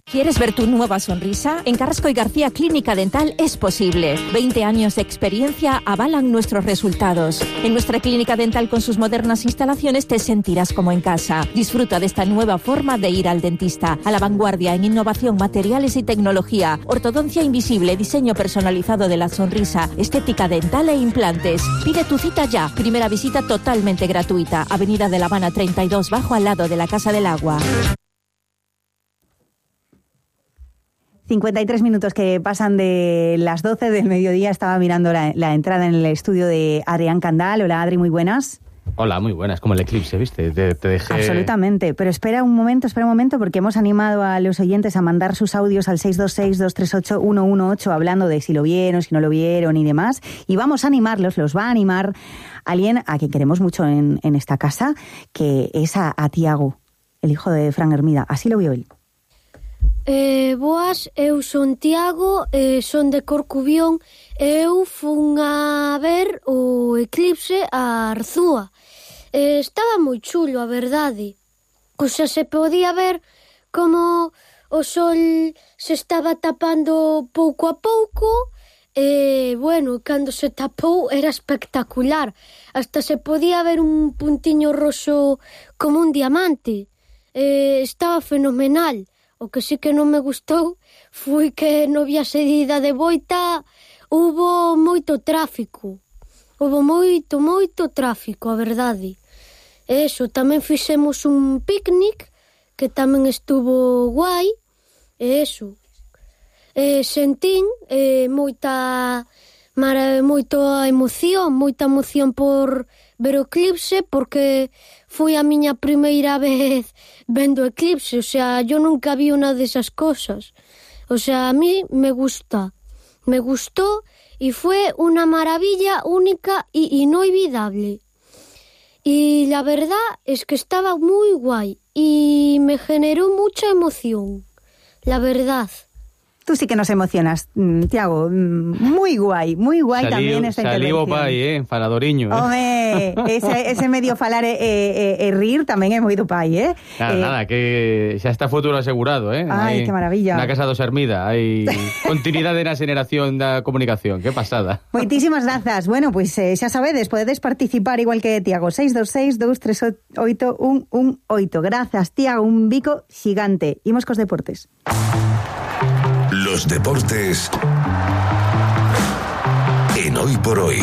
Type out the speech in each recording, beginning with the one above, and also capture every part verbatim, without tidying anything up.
¿Quieres ver tu nueva sonrisa? En Carrasco y García Clínica Dental es posible. veinte años de experiencia avalan nuestros resultados. En nuestra clínica dental con sus modernas instalaciones te sentirás como en casa. Disfruta de esta nueva forma de ir al dentista. A la vanguardia en innovación, materiales y tecnología. Ortodoncia invisible, diseño personalizado de la sonrisa, estética dental e implantes. Pide tu cita ya. Primera visita totalmente gratuita. Avenida de La Habana treinta y dos, bajo al lado de la Casa del Agua. cincuenta y tres minutos que pasan de las doce del mediodía. Estaba mirando la, la entrada en el estudio de Adrián Candal. Hola, Adri, muy buenas. Hola, muy buenas, como el eclipse, ¿viste? Te, te dejé... Absolutamente, pero espera un momento, espera un momento, porque hemos animado a los oyentes a mandar sus audios al seis dos seis, dos tres ocho, uno uno ocho hablando de si lo vieron, si no lo vieron y demás. Y vamos a animarlos, los va a animar alguien a quien queremos mucho en, en esta casa, que es a, a Tiago, el hijo de Fran Hermida. Así lo vio él. Eh, boas, eu son Tiago, eh, son de Corcubión. Eu fun a ver o eclipse a Arzúa. Eh, estaba moi chulo, a verdade. O sea, se podía ver como o sol se estaba tapando pouco a pouco. E, bueno, cando se tapou era espectacular. Hasta se podía ver un puntiño roxo como un diamante. Eh, estaba fenomenal. O que sí que non me gustou foi que no vía seguida de Boita hubo moito tráfico. Hubo moito, moito tráfico, a verdade. Eso, tamén fixemos un picnic que tamén estuvo guai. Eso. Eh, sentín eh, moita mara, moita emoción, moita emoción por ver o eclipse, porque foi a miña primeira vez vendo o eclipse. O sea, yo nunca vi una de esas cosas. O sea, a mí me gusta. Me gustó y fue una maravilla única y inolvidable. Y la verdad es que estaba muy guay y me generó mucha emoción. La verdad. Tú sí que nos emocionas, Tiago. Muy guai, muy guai saliu, también esta intervención. Saliu pai, eh, faladoriño. Eh. Home, ese, ese medio falar e, e, e rir tamén é moi do pai, eh? Nada, eh, nada, que xa está futuro asegurado, eh? Ai, hai, que maravilla. Na Casa dos Hermida, hai continuidade na xeneración da comunicación, que pasada. Moitísimas grazas. Bueno, pois pues, eh, xa sabedes, podedes participar igual que Tiago, seis dos seis, dos tres oito, uno uno oito. Grazas, Tiago, un bico xigante. Imos cos deportes. Los deportes en Hoy por Hoy.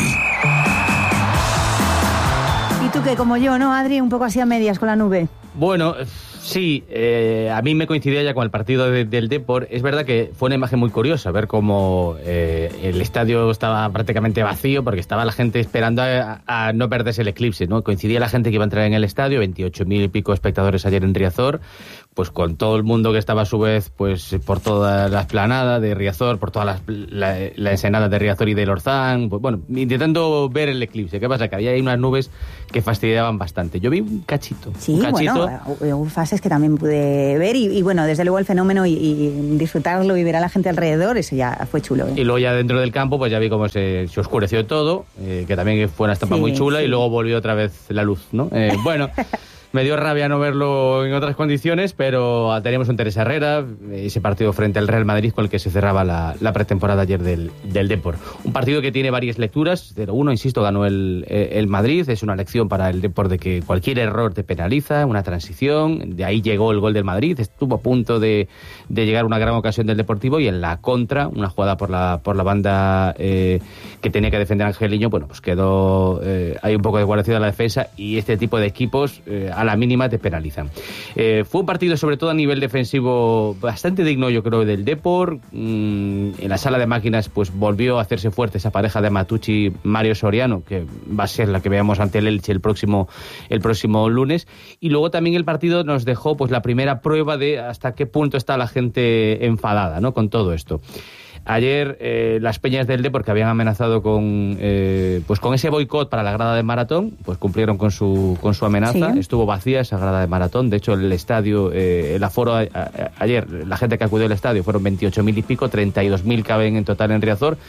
Y tú que como yo, ¿no, Adri? Un poco así a medias con la nube. Bueno, sí, eh, a mí me coincidía ya con el partido de, del Depor. Es verdad que fue una imagen muy curiosa ver cómo eh, el estadio estaba prácticamente vacío porque estaba la gente esperando a, a no perderse el eclipse, ¿no? Coincidía la gente que iba a entrar en el estadio, veintiocho mil y pico espectadores ayer en Riazor, pues con todo el mundo que estaba a su vez pues por toda la esplanada de Riazor, por toda la, la, la ensenada de Riazor y del Orzán, pues bueno, intentando ver el eclipse. ¿Qué pasa? Que había ahí unas nubes que fastidiaban bastante. Yo vi un cachito. Sí, un cachito. Bueno, hubo fases que también pude ver y, y bueno, desde luego el fenómeno y, y disfrutarlo y ver a la gente alrededor, eso ya fue chulo, ¿eh? Y luego ya dentro del campo pues ya vi cómo se, se oscureció todo, eh, que también fue una estampa sí, muy chula, sí. Y luego volvió otra vez la luz, ¿no? Eh, bueno... Me dio rabia no verlo en otras condiciones, pero teníamos un Teresa Herrera, ese partido frente al Real Madrid con el que se cerraba la, la pretemporada ayer del, del Depor. Un partido que tiene varias lecturas. cero uno, insisto, ganó el, el Madrid. Es una lección para el Depor de que cualquier error te penaliza, una transición. De ahí llegó el gol del Madrid. Estuvo a punto de, de llegar una gran ocasión del Deportivo y en la contra, una jugada por la, por la banda eh, que tenía que defender Angeliño, bueno, pues quedó eh, hay un poco de guardia a la defensa y este tipo de equipos... Eh, a la mínima te penalizan. Eh, fue un partido sobre todo a nivel defensivo bastante digno, yo creo, del Depor. Mm, en la sala de máquinas pues volvió a hacerse fuerte esa pareja de Matucci Mario Soriano, que va a ser la que veamos ante el Elche el próximo, el próximo lunes. Y luego también el partido nos dejó pues la primera prueba de hasta qué punto está la gente enfadada, ¿no? Con todo esto. Ayer eh, las peñas del Depor, que habían amenazado con eh, pues con ese boicot para la grada de Maratón, pues cumplieron con su con su amenaza. Sí. Estuvo vacía esa grada de Maratón. De hecho, el estadio, eh, el aforo a, a, ayer, la gente que acudió al estadio fueron veintiocho mil y pico, treinta y dos mil caben en total en Riazor.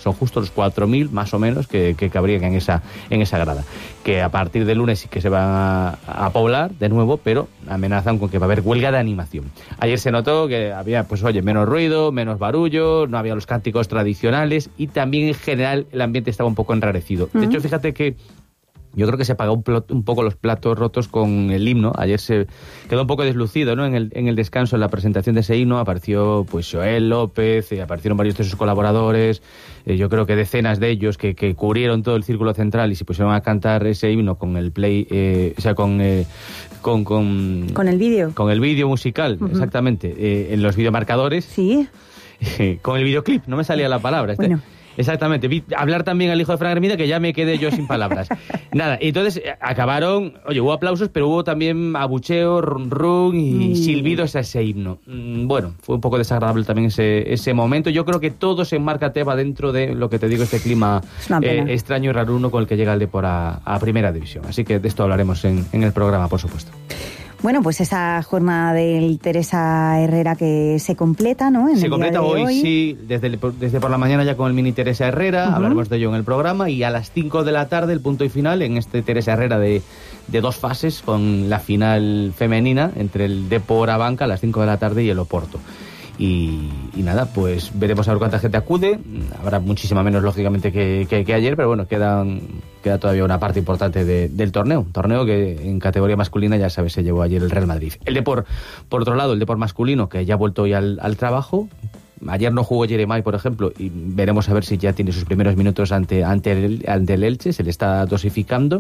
Son justo los cuatro mil más o menos que, que cabrían en esa, en esa grada. Que a partir del lunes sí que se van a, a poblar de nuevo, pero amenazan con que va a haber huelga de animación. Ayer se notó que había, pues oye, menos ruido, menos barullo, no había los cánticos tradicionales y también en general el ambiente estaba un poco enrarecido. De uh-huh. hecho, fíjate que yo creo que se apagó un, plot, un poco los platos rotos con el himno. Ayer se quedó un poco deslucido, ¿no? En el, en el descanso, en la presentación de ese himno, apareció pues Joel López, eh, aparecieron varios de sus colaboradores, eh, yo creo que decenas de ellos que, que cubrieron todo el círculo central y se pusieron a cantar ese himno con el play, eh, o sea, con, eh, con, con... Con el vídeo. Con el vídeo musical, uh-huh. exactamente, eh, en los videomarcadores. Sí. Eh, con el videoclip, no me salía la palabra. Este. Bueno. Exactamente, vi hablar también al hijo de Fran Hermida que ya me quedé yo sin palabras. Nada, y entonces acabaron, oye, hubo aplausos, pero hubo también abucheo, run run y mm. silbidos a ese himno. Bueno, fue un poco desagradable también ese, ese momento. Yo creo que todo se enmarca, Teba, dentro de lo que te digo, este clima eh, extraño y raruno con el que llega el Depor a, a Primera División. Así que de esto hablaremos en, en el programa, por supuesto. Bueno, pues esa jornada del Teresa Herrera que se completa, ¿no? En se el completa día de hoy, hoy, sí, desde, el, desde por la mañana ya con el mini Teresa Herrera, uh-huh. hablaremos de ello en el programa, y a las cinco de la tarde el punto y final en este Teresa Herrera de, de dos fases, con la final femenina entre el Depor Abanca a las cinco de la tarde y el Oporto. Y, y nada, pues veremos a ver cuánta gente acude. Habrá muchísima menos, lógicamente, que, que, que ayer, pero bueno, quedan, queda todavía una parte importante de, del torneo. Un torneo que en categoría masculina, ya sabes, se llevó ayer el Real Madrid. El Depor, por otro lado, el Depor masculino, que ya ha vuelto hoy al, al trabajo. Ayer no jugó Jeremai, por ejemplo, y veremos a ver si ya tiene sus primeros minutos ante, ante, el, ante el Elche. Se le está dosificando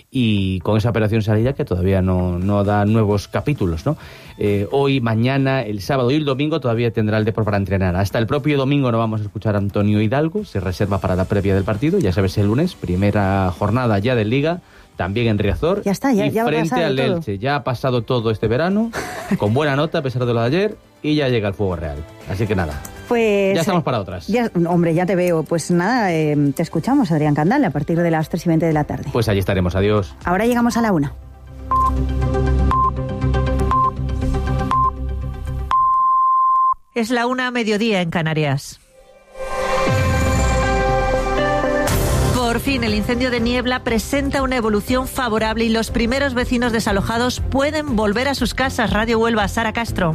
y con esa operación salida que todavía no, no da nuevos capítulos, ¿no? Eh, hoy, mañana, el sábado y el domingo todavía tendrá el Depor para entrenar. Hasta el propio domingo no vamos a escuchar a Antonio Hidalgo, se reserva para la previa del partido. Ya sabes, el lunes, primera jornada ya de Liga, también en Riazor. Ya está, ya, y ya frente al todo. Elche. Ya ha pasado todo este verano, con buena nota a pesar de lo de ayer, y ya llega el fuego real. Así que nada, pues ya estamos para otras. Ya, hombre, ya te veo. Pues nada, eh, te escuchamos, Adrián Candal, a partir de las tres y veinte de la tarde. Pues allí estaremos, adiós. Ahora llegamos a la una. Es la una, mediodía en Canarias. Por fin, el incendio de Niebla presenta una evolución favorable y los primeros vecinos desalojados pueden volver a sus casas. Radio Huelva, Sara Castro.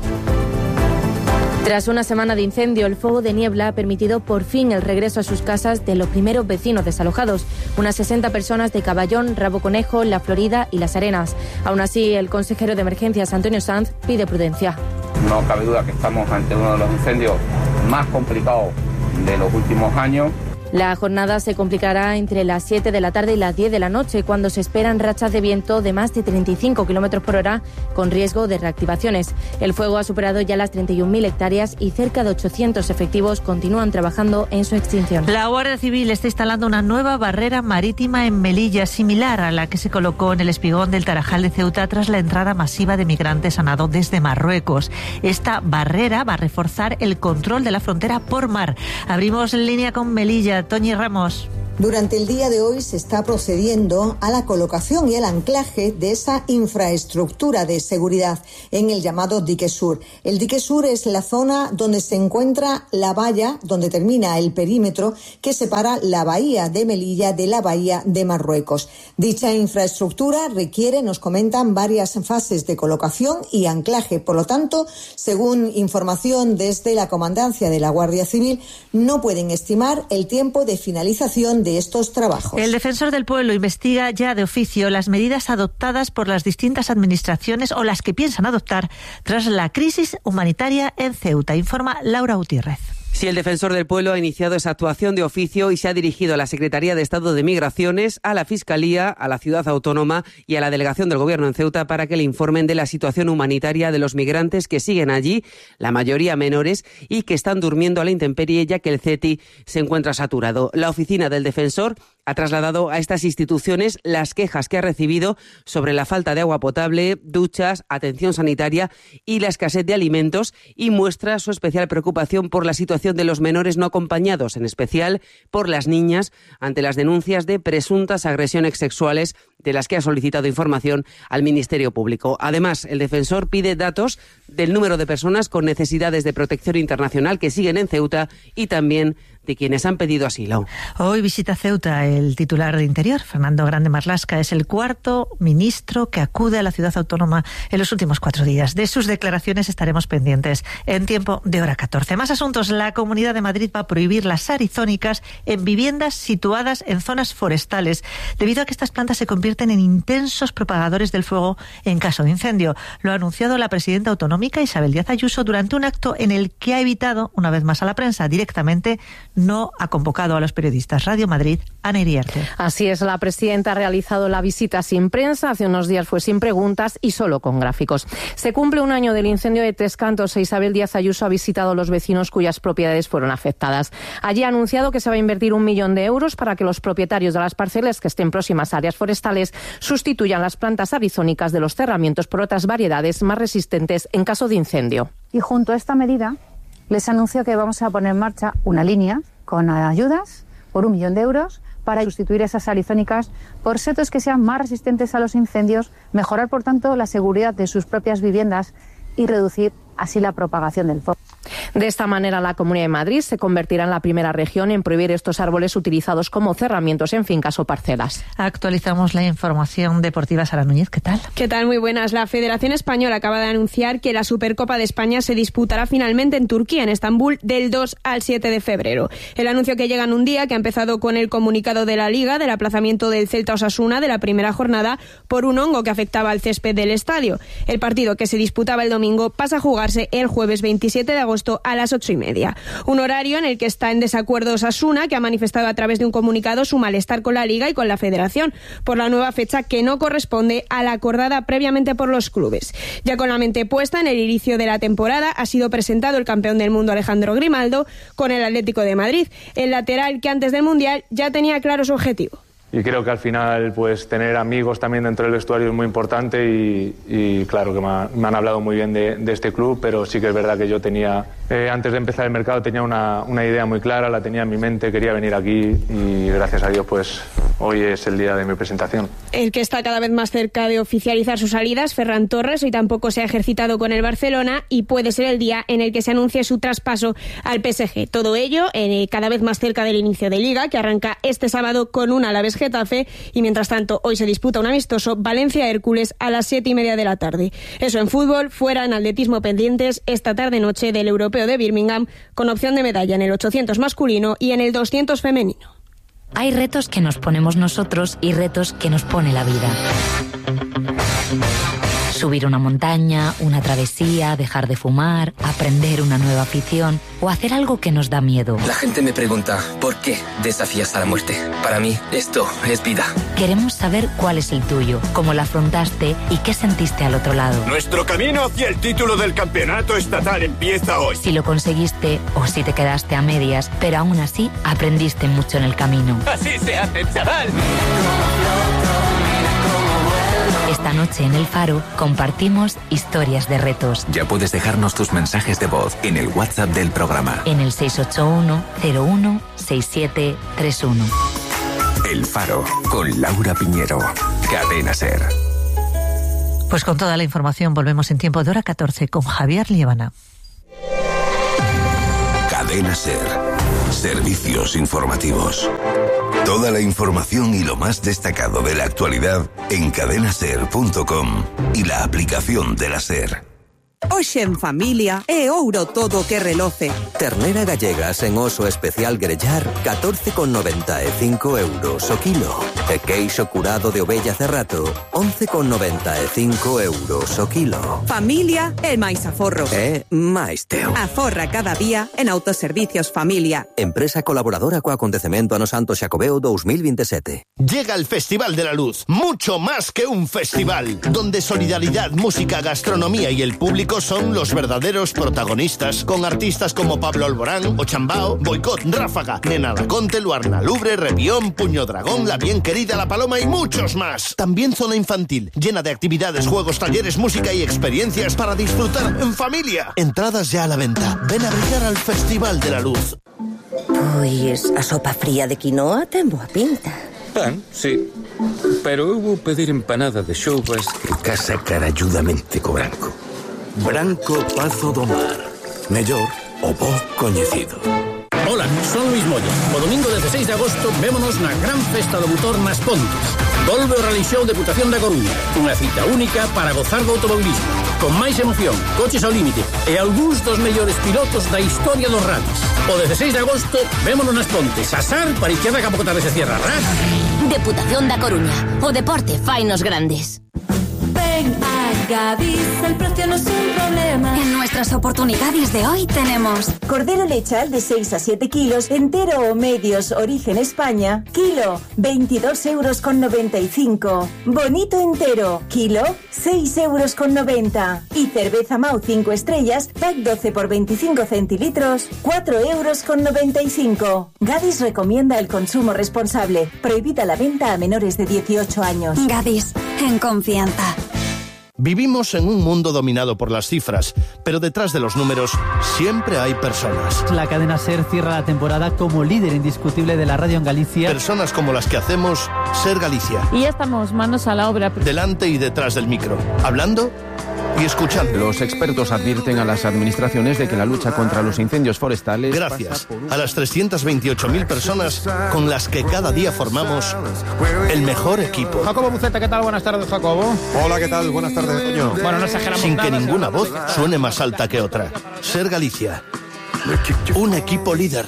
Tras una semana de incendio, el fuego de Niebla ha permitido por fin el regreso a sus casas de los primeros vecinos desalojados, unas sesenta personas de Caballón, Rabo Conejo, La Florida y Las Arenas. Aún así, el consejero de Emergencias, Antonio Sanz, pide prudencia. No cabe duda que estamos ante uno de los incendios más complicados de los últimos años. La jornada se complicará entre las siete de la tarde y las diez de la noche, cuando se esperan rachas de viento de más de treinta y cinco kilómetros por hora, con riesgo de reactivaciones. El fuego ha superado ya las treinta y un mil hectáreas y cerca de ochocientos efectivos continúan trabajando en su extinción. La Guardia Civil está instalando una nueva barrera marítima en Melilla, similar a la que se colocó en el espigón del Tarajal de Ceuta tras la entrada masiva de migrantes a nado desde Marruecos. Esta barrera va a reforzar el control de la frontera por mar. Abrimos en línea con Melilla. Toñi Ramos. Durante el día de hoy se está procediendo a la colocación y el anclaje de esa infraestructura de seguridad en el llamado Dique Sur. El Dique Sur es la zona donde se encuentra la valla, donde termina el perímetro que separa la bahía de Melilla de la bahía de Marruecos. Dicha infraestructura requiere, nos comentan, varias fases de colocación y anclaje. Por lo tanto, según información desde la Comandancia de la Guardia Civil, no pueden estimar el tiempo de finalización de estos trabajos. El Defensor del Pueblo investiga ya de oficio las medidas adoptadas por las distintas administraciones o las que piensan adoptar tras la crisis humanitaria en Ceuta, informa Laura Gutiérrez. Sí, el Defensor del Pueblo ha iniciado esa actuación de oficio y se ha dirigido a la Secretaría de Estado de Migraciones, a la Fiscalía, a la Ciudad Autónoma y a la Delegación del Gobierno en Ceuta para que le informen de la situación humanitaria de los migrantes que siguen allí, la mayoría menores, y que están durmiendo a la intemperie ya que el CETI se encuentra saturado. La oficina del Defensor ha trasladado a estas instituciones las quejas que ha recibido sobre la falta de agua potable, duchas, atención sanitaria y la escasez de alimentos, y muestra su especial preocupación por la situación de los menores no acompañados, en especial por las niñas, ante las denuncias de presuntas agresiones sexuales de las que ha solicitado información al Ministerio Público. Además, el defensor pide datos del número de personas con necesidades de protección internacional que siguen en Ceuta y también de quienes han pedido asilo. Hoy visita Ceuta el titular de Interior, Fernando Grande Marlaska. Es el cuarto ministro que acude a la ciudad autónoma en los últimos cuatro días. De sus declaraciones estaremos pendientes en tiempo de hora catorce. Más asuntos. La Comunidad de Madrid va a prohibir las arizónicas en viviendas situadas en zonas forestales, debido a que estas plantas se convierten en intensos propagadores del fuego en caso de incendio. Lo ha anunciado la presidenta autonómica Isabel Díaz Ayuso durante un acto en el que ha evitado, una vez más a la prensa, directamente no ha convocado a los periodistas. Radio Madrid, Ana Iriarte. Así es, la presidenta ha realizado la visita sin prensa, hace unos días fue sin preguntas y solo con gráficos. Se cumple un año del incendio de Tres Cantos e Isabel Díaz Ayuso ha visitado a los vecinos cuyas propiedades fueron afectadas. Allí ha anunciado que se va a invertir un millón de euros para que los propietarios de las parcelas que estén próximas a áreas forestales sustituyan las plantas arizónicas de los cerramientos por otras variedades más resistentes en caso de incendio. Y junto a esta medida les anuncio que vamos a poner en marcha una línea con ayudas por un millón de euros para sustituir esas arizónicas por setos que sean más resistentes a los incendios, mejorar por tanto la seguridad de sus propias viviendas y reducir así la propagación del fuego. De esta manera, la Comunidad de Madrid se convertirá en la primera región en prohibir estos árboles utilizados como cerramientos en fincas o parcelas. Actualizamos la información deportiva. Sara Núñez, ¿qué tal? ¿Qué tal? Muy buenas. La Federación Española acaba de anunciar que la Supercopa de España se disputará finalmente en Turquía, en Estambul, del dos al siete de febrero. El anuncio que llega en un día que ha empezado con el comunicado de la Liga del aplazamiento del Celta Osasuna de la primera jornada por un hongo que afectaba al césped del estadio. El partido, que se disputaba el domingo, pasa a jugarse el jueves veintisiete de agosto a las ocho y media. Un horario en el que está en desacuerdo Osasuna, que ha manifestado a través de un comunicado su malestar con la Liga y con la Federación por la nueva fecha que no corresponde a la acordada previamente por los clubes. Ya con la mente puesta en el inicio de la temporada, ha sido presentado el campeón del mundo Alejandro Grimaldo con el Atlético de Madrid, el lateral que antes del Mundial ya tenía claro su objetivo. Y creo que al final, pues tener amigos también dentro del vestuario es muy importante y, y claro que me, ha, me han hablado muy bien de, de este club, pero sí que es verdad que yo tenía, eh, antes de empezar el mercado tenía una, una idea muy clara, la tenía en mi mente, quería venir aquí y gracias a Dios pues hoy es el día de mi presentación. El que está cada vez más cerca de oficializar sus salidas, Ferran Torres, hoy tampoco se ha ejercitado con el Barcelona y puede ser el día en el que se anuncie su traspaso al P S G. Todo ello eh, cada vez más cerca del inicio de Liga, que arranca este sábado con un Alavés Getafe, y mientras tanto hoy se disputa un amistoso Valencia-Hércules a las siete y media de la tarde. Eso en fútbol. Fuera, en atletismo, pendientes esta tarde-noche del Europeo de Birmingham, con opción de medalla en el ochocientos masculino y en el doscientos femenino. Hay retos que nos ponemos nosotros y retos que nos pone la vida. Subir una montaña, una travesía, dejar de fumar, aprender una nueva afición o hacer algo que nos da miedo. La gente me pregunta, ¿por qué desafías a la muerte? Para mí, esto es vida. Queremos saber cuál es el tuyo, cómo lo afrontaste y qué sentiste al otro lado. Nuestro camino hacia el título del campeonato estatal empieza hoy. Si lo conseguiste o si te quedaste a medias, pero aún así aprendiste mucho en el camino. Así se hace, chaval. Esta noche en El Faro compartimos historias de retos. Ya puedes dejarnos tus mensajes de voz en el WhatsApp del programa. En el seis ocho uno, cero uno, seis siete tres uno. El Faro, con Laura Piñero. Cadena SER. Pues con toda la información volvemos en tiempo de hora catorce con Javier Liébana. Cadena SER. Servicios informativos. Toda la información y lo más destacado de la actualidad en cadena ser punto com y la aplicación de la SER. Hoxe en familia é ouro todo que reloce. Ternera gallega sen oso especial grellar, catorce con noventa e cinco euros o kilo. E queixo curado de ovella cerrato, once con noventa e cinco euros o kilo. Familia é máis aforro. É máis teu. Aforra cada día en Autoservicios Familia. Empresa colaboradora co acontecemento Ano Santo Xacobeo dos mil veintisiete. Llega el Festival de la Luz, mucho más que un festival, donde solidaridad, música, gastronomía y el público son los verdaderos protagonistas, con artistas como Pablo Alborán, Ochambao, Boicot, Ráfaga, Nena Daconte, Luarna Lubre, Revión, Puño Dragón, La Bien Querida, La Paloma y muchos más. También zona infantil, llena de actividades, juegos, talleres, música y experiencias para disfrutar en familia. Entradas ya a la venta. Ven a brillar al Festival de la Luz. Pois a sopa fría de quinoa ten boa pinta. Pan, sí. Pero eu vou pedir empanada de xoubas que casa caralludamente co branco. Branco Pazo do Mar. Mellor o bo coñecido. Hola, son Luis Moya. O domingo dezasseis de agosto vémonos na gran festa do motor nas Pontes. Volve o Rally Show Deputación da Coruña. Unha cita única para gozar do automobilismo. Con máis emoción, coches ao límite e algúns dos mellores pilotos da historia dos rallies. O dezasseis de agosto vémonos nas Pontes. Asar para izquierda que a pouco tarde se cierra. Ras. Deputación da Coruña. O deporte fainos grandes. Ven a Gadis, el precio no es un problema. En nuestras oportunidades de hoy tenemos cordero lechal de seis a siete kilos, entero o medios, origen España, kilo, veintidós euros con noventa y cinco. Bonito entero, kilo, seis euros con noventa. Y cerveza Mau cinco estrellas, pack doce por veinticinco centilitros, cuatro euros con noventa y cinco. Gadis recomienda el consumo responsable. Prohibida la venta a menores de dieciocho años. Gadis, en confianza. Vivimos en un mundo dominado por las cifras, pero detrás de los números siempre hay personas. La cadena SER cierra la temporada como líder indiscutible de la radio en Galicia. Personas como las que hacemos SER Galicia. Y ya estamos manos a la obra. Delante y detrás del micro, hablando y escuchando. Los expertos advierten a las administraciones de que la lucha contra los incendios forestales... Gracias a las trescientas veintiocho mil personas con las que cada día formamos el mejor equipo. Jacobo Buceta, ¿qué tal? Buenas tardes, Jacobo. Hola, ¿qué tal? Buenas tardes, Toño. Bueno, no exageramos Sin nada, que ninguna voz suene más alta que otra. SER Galicia. Un equipo líder.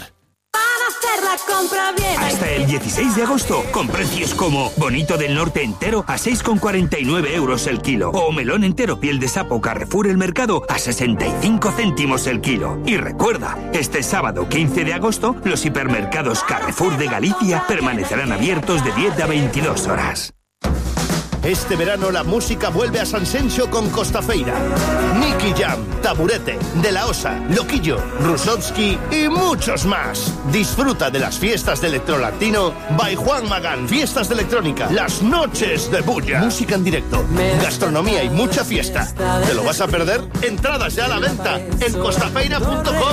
Compra bien. Hasta el dieciséis de agosto, con precios como bonito del norte entero a seis con cuarenta y nueve euros el kilo, o melón entero piel de sapo Carrefour El Mercado a sesenta y cinco céntimos el kilo. Y recuerda, este sábado quince de agosto, los hipermercados Carrefour de Galicia permanecerán abiertos de diez a veintidós horas. Este verano la música vuelve a San Senxo con Costafeira. Nicky Jam, Taburete, De La Osa, Loquillo, Rusovsky y muchos más. Disfruta de las fiestas de electrolatino by Juan Magán. Fiestas de electrónica, las noches de bulla. Música en directo, gastronomía y mucha fiesta. ¿Te lo vas a perder? Entradas ya a la venta en costafeira punto com.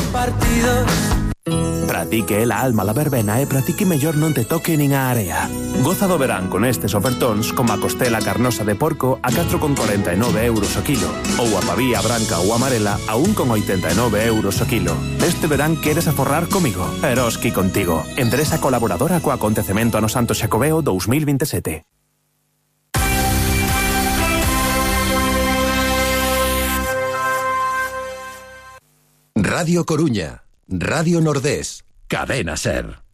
Pratique la alma la verbena e pratique mellor non te toque nin a area. Goza do verán con estes ofertóns como a costela carnosa de porco a catro con cuarenta e nove euros o kilo ou a pavía branca ou amarela a un con oitenta e nove euros o kilo. Este verán queres aforrar comigo? Eroski contigo. Empresa colaboradora co acontecemento ano Santo Xacobeo dos mil veintisiete. Radio Coruña, Radio Nordés, Cadena SER.